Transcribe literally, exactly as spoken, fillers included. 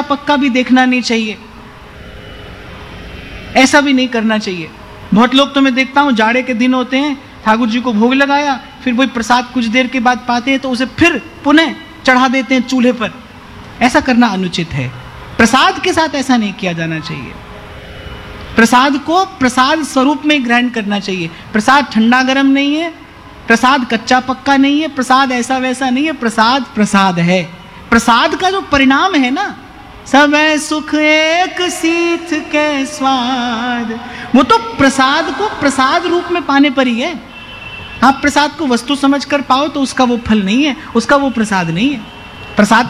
कच्चा पक्का भी देखना नहीं चाहिए, ऐसा भी नहीं करना चाहिए। बहुत लोग तो मैं देखता हूं जाड़े के दिन होते हैं, ठाकुर जी को भोग लगाया, फिर वही प्रसाद कुछ देर के बाद पाते हैं तो उसे फिर पुनः चढ़ा देते हैं चूल्हे पर। ऐसा करना अनुचित है। प्रसाद के साथ ऐसा नहीं किया जाना चाहिए। प्रसाद को प्रसाद स्वरूप में ग्रहण करना चाहिए। प्रसाद ठंडा गर्म नहीं है, प्रसाद कच्चा पक्का नहीं है, प्रसाद ऐसा वैसा नहीं है, प्रसाद प्रसाद है। प्रसाद का जो परिणाम है ना, सब सुख एक सीथ के स्वाद, वो तो प्रसाद को प्रसाद रूप में पाने पर ही है। आप प्रसाद को वस्तु समझकर पाओ तो उसका वो फल नहीं है, उसका वो प्रसाद नहीं है। प्रसाद